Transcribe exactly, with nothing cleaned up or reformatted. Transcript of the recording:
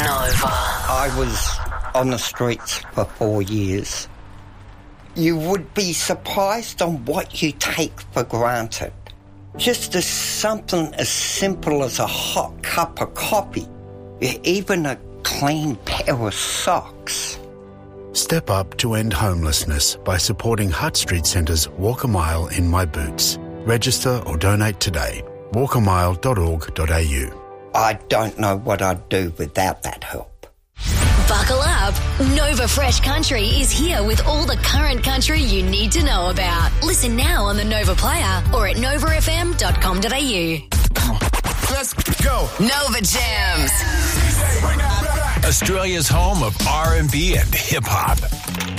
Nova. I was on the streets for four years. You would be surprised on what you take for granted. Just as something as simple as a hot cup of coffee, even a clean pair of socks. Step up to end homelessness by supporting Hutt Street Centre's Walk a Mile in My Boots. Register or donate today. walk a mile dot org dot a u. I don't know what I'd do without that help. Buckle up. Nova Fresh Country is here with all the current country you need to know about. Listen now on the Nova Player or at nova f m dot com dot a u. Let's go. Nova Jams. Australia's home of R and B and hip hop.